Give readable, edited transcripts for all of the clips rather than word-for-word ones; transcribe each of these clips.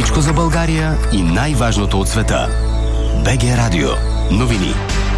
Всичко за България и най-важното от света. БГ Радио. Новини.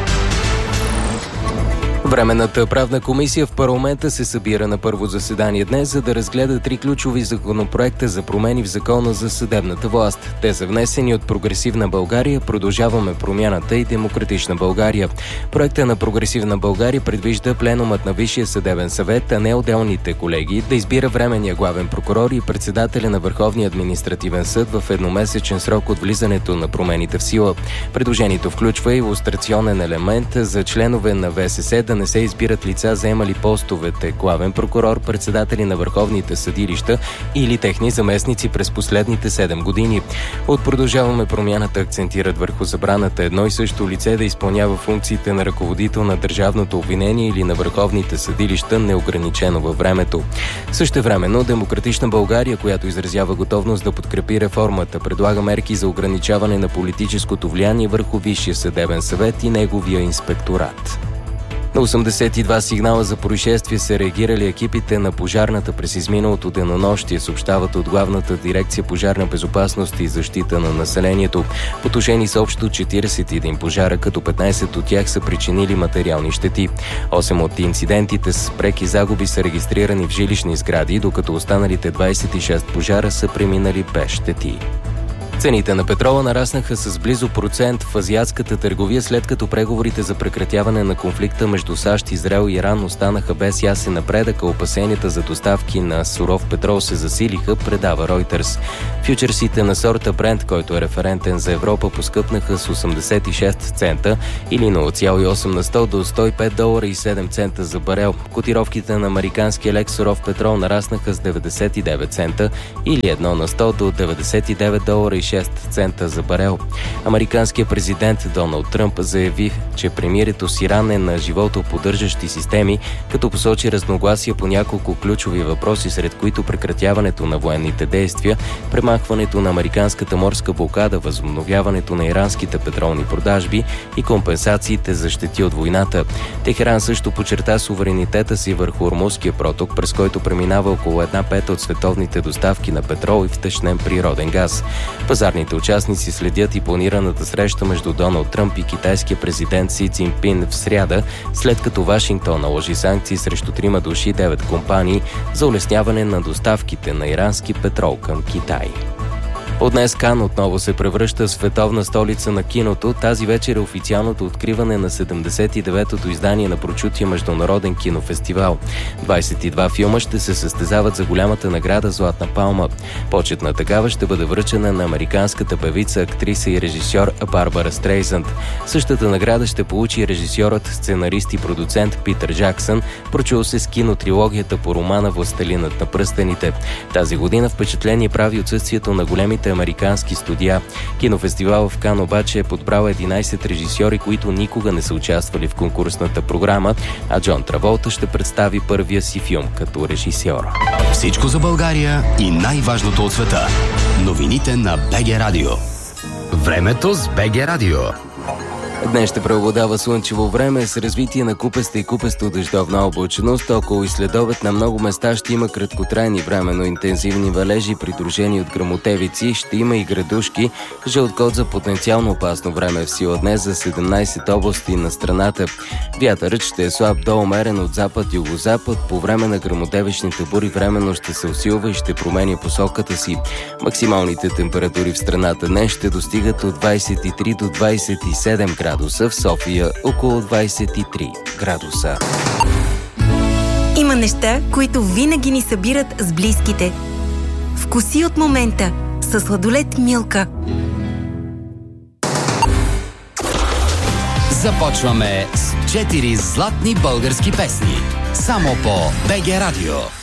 Временната правна комисия в парламента се събира на първо заседание днес, за да разгледа 3 ключови законопроекта за промени в Закона за съдебната власт. Те са внесени от Прогресивна България, Продължаваме промяната и Демократична България. Проектът на Прогресивна България предвижда пленумът на Висшия съдебен съвет, а не отделните колегии, да избира временния главен прокурор и председателя на Върховния административен съд в едномесечен срок от влизането на промените в сила. Предложението включва илюстрационен елемент за членове на ВСС да не се избират лица, заемали постовете главен прокурор, председатели на върховните съдилища или техни заместници през последните 7 години. От Продължаваме промяната акцентират върху забраната едно и също лице да изпълнява функциите на ръководител на държавното обвинение или на върховните съдилища неограничено във времето. Същевременно Демократична България, която изразява готовност да подкрепи реформата, предлага мерки за ограничаване на политическото влияние върху Висшия съдебен съвет и неговия инспекторат. На 82 сигнала за происшествие са реагирали екипите на пожарната през изминалото денонощие, съобщават от Главната дирекция пожарна безопасност и защита на населението. Потушени са общо 41 пожара, като 15 от тях са причинили материални щети. 8 от инцидентите с преки загуби са регистрирани в жилищни сгради, докато останалите 26 пожара са преминали без щети. Цените на петрола нараснаха с близо 1% в азиатската търговия, след като преговорите за прекратяване на конфликта между САЩ, Израел и Иран останаха без ясен напредък, а опасенията за доставки на суров петрол се засилиха, предава Reuters. Фючерсите на сорта Brent, който е референтен за Европа, поскъпнаха с 86 цента или 0,8 на 100 до $105.07 за барел. Котировките на американския лек суров петрол нараснаха с 99 цента или 1 на 100 до $99.06 за барел. Американският президент Доналд Тръмп заяви, че премирието с Иран е на животоподдържащи системи, като посочи разногласия по няколко ключови въпроси, сред които прекратяването на военните действия, премахването на американската морска блокада, възобновяването на иранските петролни продажби и компенсациите за щети от войната. Техеран също подчерта суверенитета си върху Ормузския проток, през който преминава около 1/5 от световните доставки на петрол и втечнен природен газ. Пазарните участници следят и планираната среща между Доналд Тръмп и китайския президент Си Цзинпин в сряда, след като Вашингтон наложи санкции срещу 3 души 9 компании за улесняване на доставките на ирански петрол към Китай. От днес Кан отново се превръща в световна столица на киното. Тази вечер е официалното откриване на 79-тото издание на прочутия международен кинофестивал. 22 филма ще се състезават за голямата награда Златна палма. Почетна такава ще бъде връчена на американската певица, актриса и режисьор Барбара Стрейзанд. Същата награда ще получи режисьорът, сценарист и продуцент Питър Джаксън, прочул се с кинотрилогията по романа Властелинът на пръстените. Тази година впечатление прави отсъствието на големите американски студия. Кинофестивал в Кан обаче е подбрал 11 режисьори, които никога не са участвали в конкурсната програма, а Джон Траволта ще представи първия си филм като режисьор. Всичко за България и най-важното от света. Новините на БГ Радио. Времето с БГ Радио. Днес ще преобладава слънчево време с развитие на купеста и купесто-дъждовна облачност. Около и следобед на много места ще има краткотрайни временно интензивни валежи, придружени от гръмотевици. Ще има и градушки. Жълт код за потенциално опасно време в сила днес за 17 области на страната. Вятърът ще е слаб до умерен от запад-югозапад. По време на гръмотевичните бури временно ще се усилва и ще променя посоката си. Максималните температури в страната днес ще достигат от 23 до 27 градуса. В София около 23 градуса. Има неща, които винаги ни събират с близките. Вкуси от момента с сладолед Милка. Започваме с 4 златни български песни. Само по БГ Радио.